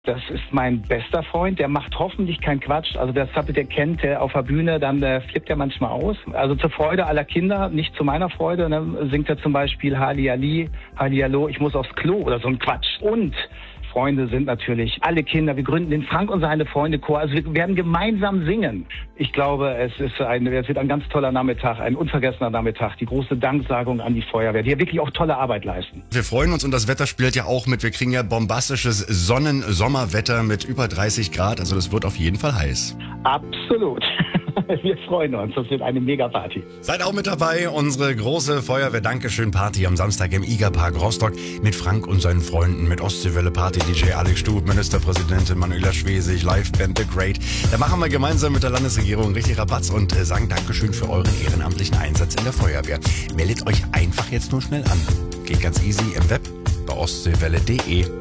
Das ist mein bester Freund, der macht hoffentlich keinen Quatsch. Also das habt ihr kennt, auf der Bühne, dann flippt er manchmal aus. Also zur Freude aller Kinder, nicht zu meiner Freude. Und dann singt er zum Beispiel Hallihalli, Hallihallo, ich muss aufs Klo oder so ein Quatsch. Und Freunde sind natürlich alle Kinder. Wir gründen den Frank und seine Freunde Chor. Also wir werden gemeinsam singen. Ich glaube, es wird ein ganz toller Nachmittag, ein unvergessener Nachmittag. Die große Danksagung an die Feuerwehr, die ja wirklich auch tolle Arbeit leisten. Wir freuen uns und das Wetter spielt ja auch mit. Wir kriegen ja bombastisches Sonnen-Sommerwetter mit über 30 Grad. Also das wird auf jeden Fall heiß. Absolut. Wir freuen uns. Das wird eine Mega-Party. Seid auch mit dabei. Unsere große Feuerwehr-Dankeschön-Party am Samstag im IGA-Park Rostock mit Frank und seinen Freunden, mit Ostseewelle-Party-DJ Alex Stub, Ministerpräsidentin Manuela Schwesig, Liveband The Great. Da machen wir gemeinsam mit der Landesregierung richtig Rabatz und sagen Dankeschön für euren ehrenamtlichen Einsatz in der Feuerwehr. Meldet euch einfach jetzt nur schnell an. Geht ganz easy im Web bei ostseewelle.de.